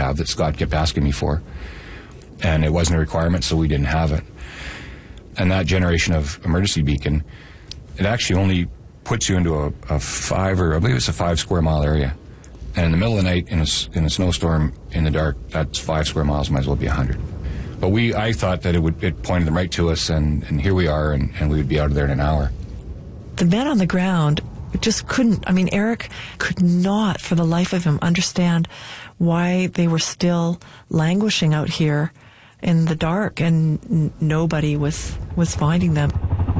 have that Scott kept asking me for. And it wasn't a requirement, so we didn't have it. And that generation of emergency beacon, it actually only puts you into a 5 square mile area. And in the middle of the night, in a snowstorm, in the dark, that's 5 square miles, might as well be 100. But I thought that it pointed them right to us, and here we are, and we would be out of there in an hour. The men on the ground just couldn't, Eric could not, for the life of him, understand why they were still languishing out here in the dark, and nobody was finding them.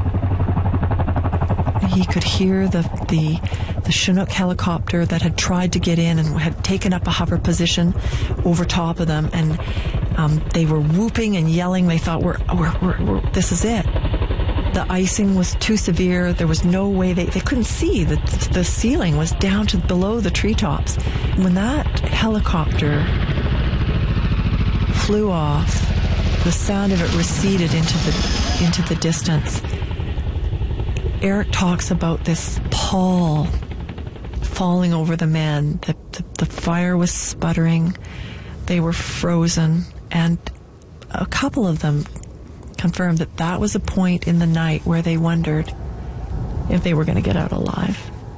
He could hear the Chinook helicopter that had tried to get in and had taken up a hover position over top of them, and they were whooping and yelling. They thought, we're this is it. The icing was too severe. There was no way they couldn't see. The ceiling was down to below the treetops. When that helicopter flew off, the sound of it receded into the distance. Eric talks about this pall falling over the men. The fire was sputtering. They were frozen, and a couple of them confirmed that was a point in the night where they wondered if they were going to get out alive.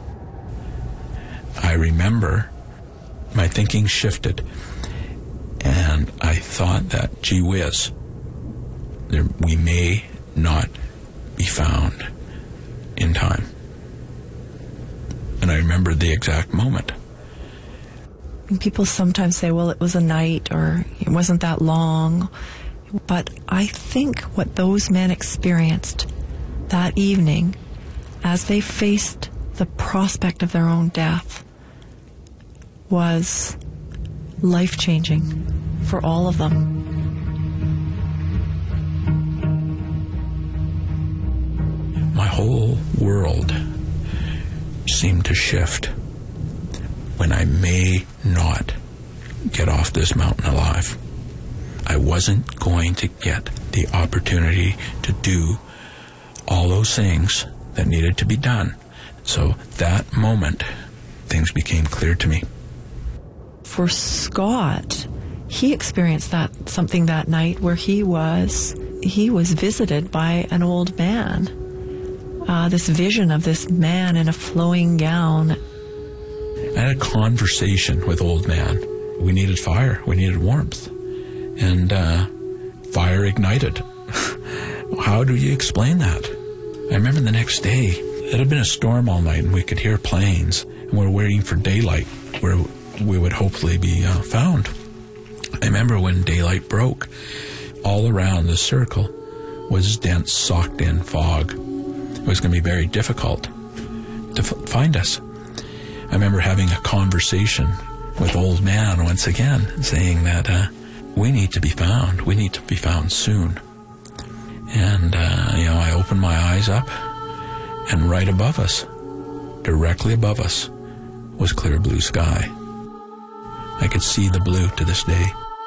I remember my thinking shifted, and I thought that, gee whiz, we may not be found in time. And I remember the exact moment. People sometimes say, well, it was a night, or it wasn't that long. But I think what those men experienced that evening, as they faced the prospect of their own death, was life-changing for all of them. My whole world seemed to shift when I may not get off this mountain alive. I wasn't going to get the opportunity to do all those things that needed to be done. So that moment, things became clear to me. For Scott, he experienced something that night where he was visited by an old man. This vision of this man in a flowing gown. I had a conversation with old man. We needed fire. We needed warmth. And fire ignited. How do you explain that? I remember the next day, it had been a storm all night, and we could hear planes, and we were waiting for daylight, where we would hopefully be found. I remember when daylight broke, all around the circle was dense, socked-in fog. It was going to be very difficult to find us. I remember having a conversation with old man once again, saying that we need to be found. We need to be found soon. And, I opened my eyes up, and right above us, directly above us, was clear blue sky. I could see the blue to this day.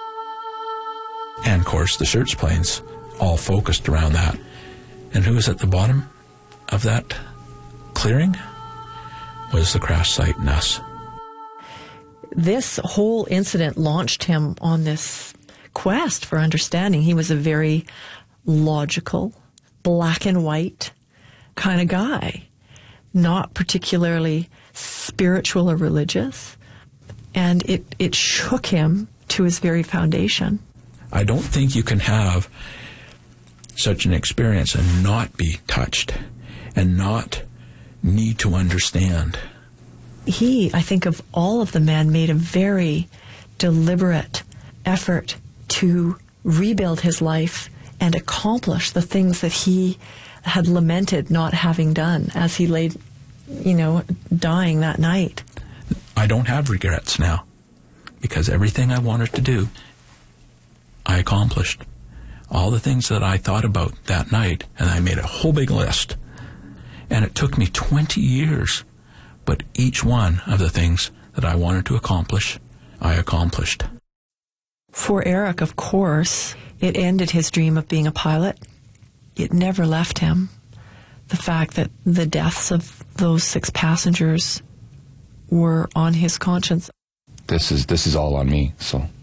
And, of course, the search planes all focused around that. And who was at the bottom of that clearing? Was the crash site and us. This whole incident launched him on this quest for understanding. He was a very logical, black and white kind of guy, not particularly spiritual or religious, and it shook him to his very foundation. I don't think you can have such an experience and not be touched and not need to understand. He, I think of all of the men, made a very deliberate effort to rebuild his life and accomplish the things that he had lamented not having done as he lay, dying that night. I don't have regrets now, because everything I wanted to do, I accomplished. All the things that I thought about that night, and I made a whole big list. And it took me 20 years, but each one of the things that I wanted to accomplish, I accomplished. For Eric, of course, it ended his dream of being a pilot. It never left him. The fact that the deaths of those 6 passengers were on his conscience. This is all on me, so